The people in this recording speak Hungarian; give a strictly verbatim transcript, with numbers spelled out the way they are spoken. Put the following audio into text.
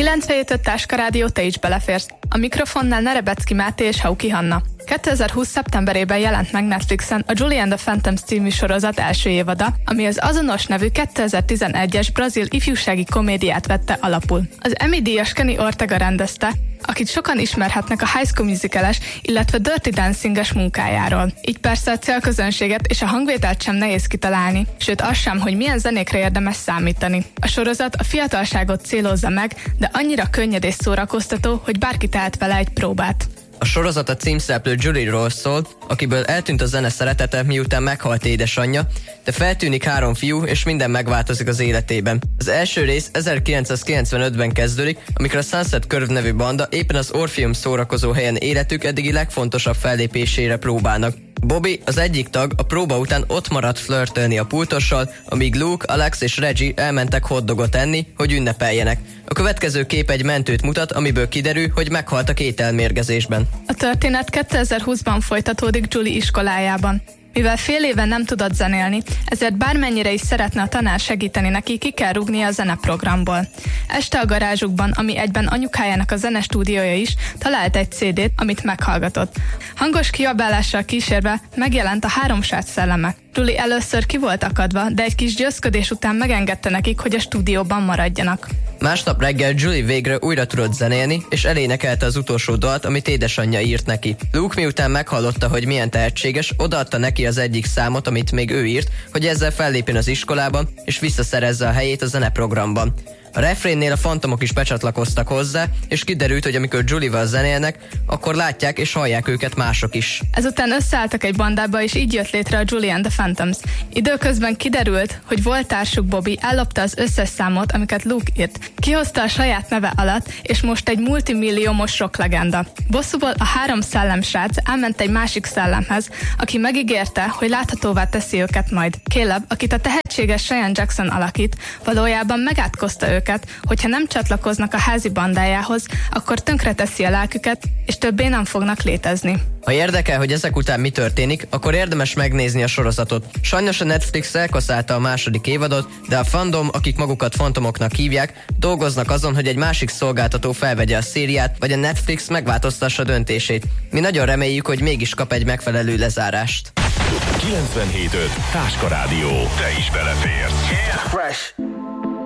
kilencvenhét öt Táska Rádió, te is beleférsz. A mikrofonnál Nerebecki Máté és Hauki Hanna. kétezer-húsz szeptemberében jelent meg Netflixen a Julie and the Phantoms című sorozat első évada, ami az azonos nevű kétezer-tizenegyes brazil ifjúsági komédiát vette alapul. Az Emmy-díjas Kenny Ortega rendezte, akit sokan ismerhetnek a High School Musical-es, illetve Dirty Dancing-es munkájáról. Így persze a célközönséget és a hangvételt sem nehéz kitalálni, sőt az sem, hogy milyen zenékre érdemes számítani. A sorozat a fiatalságot célozza meg, de annyira könnyed és szórakoztató, hogy bárki tehet vele egy próbát. A sorozat a címszereplő Julie-ról szól, akiből eltűnt a zene szeretete, miután meghalt édesanyja, de feltűnik három fiú, és minden megváltozik az életében. Az első rész ezerkilencszázkilencvenötben kezdődik, amikor a Sunset Curve nevű banda éppen az Orpheum szórakozó helyen életük eddigi legfontosabb fellépésére próbálnak. Bobby, az egyik tag, a próba után ott maradt flörtölni a pultossal, amíg Luke, Alex és Reggie elmentek hotdogot enni, hogy ünnepeljenek. A következő kép egy mentőt mutat, amiből kiderül, hogy meghaltak ételmérgezésben. A történet kétezer-húszban folytatódik Julie iskolájában. Mivel fél éve nem tudott zenélni, ezért bármennyire is szeretne a tanár segíteni neki, ki kell rúgnia a zeneprogramból. Este a garázsukban, ami egyben anyukájának a zenestúdiója is, talált egy cé dét, amit meghallgatott. Hangos kiabálással kísérve megjelent a Három srác szelleme. Julie először ki volt akadva, de egy kis győzködés után megengedte nekik, hogy a stúdióban maradjanak. Másnap reggel Julie végre újra tudott zenélni, és elénekelte az utolsó dalt, amit édesanyja írt neki. Luke miután meghallotta, hogy milyen tehetséges, odaadta neki az egyik számot, amit még ő írt, hogy ezzel fellépjen az iskolában, és visszaszerezze a helyét a zeneprogramban. A refrénnél a fantomok is becsatlakoztak hozzá, és kiderült, hogy amikor Julie-val zenélnek, akkor látják és hallják őket mások is. Ezután összeálltak egy bandába, és így jött létre a Julie and the Phantoms. Időközben kiderült, hogy volt társuk Bobby ellopta az összes számot, amiket Luke írt. Kihozta a saját neve alatt, és most egy multimilliómos rocklegenda. Bosszúból a három szellemsrác elment egy másik szellemhez, aki megígérte, hogy láthatóvá teszi őket majd. Caleb, akit a tehetséges Cheyenne Jackson alakít, valójában megátkozta őket, hogyha nem csatlakoznak a házi bandájához, akkor tönkreteszi a lelküket, és többé nem fognak létezni. Ha érdekel, hogy ezek után mi történik, akkor érdemes megnézni a sorozatot. Sajnos a Netflix elkaszálta a második évadot, de a fandom, akik magukat fantomoknak hívják, dolgoznak azon, hogy egy másik szolgáltató felvegye a szériát, vagy a Netflix megváltoztassa döntését. Mi nagyon reméljük, hogy mégis kap egy megfelelő lezárást. kilencvenhét öt Táska Rádió. Te is beleférsz. Yeah. Fresh.